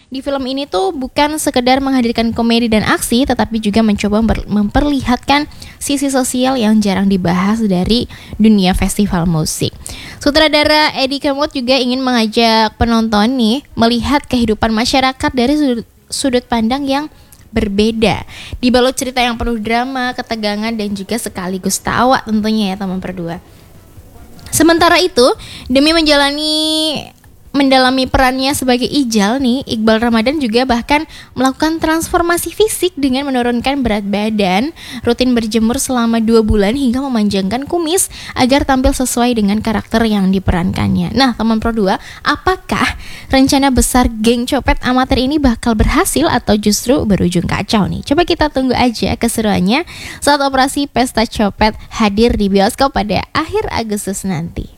di film ini tuh bukan sekedar menghadirkan komedi dan aksi, tetapi juga mencoba memperlihatkan sisi sosial yang jarang dibahas dari dunia festival musik. Sutradara Eddie Kemut juga ingin mengajak penonton nih melihat kehidupan masyarakat dari sudut pandang yang berbeda, dibalut cerita yang penuh drama, ketegangan, dan juga sekaligus tawa tentunya ya teman berdua. Sementara itu, demi mendalami perannya sebagai Ijal nih, Iqbal Ramadan juga bahkan melakukan transformasi fisik dengan menurunkan berat badan, rutin berjemur selama 2 bulan hingga memanjangkan kumis agar tampil sesuai dengan karakter yang diperankannya. Nah, teman Pro 2, apakah rencana besar geng copet amatir ini bakal berhasil atau justru berujung kacau nih? Coba kita tunggu aja keseruannya saat operasi Pesta Copet hadir di bioskop pada akhir Agustus nanti.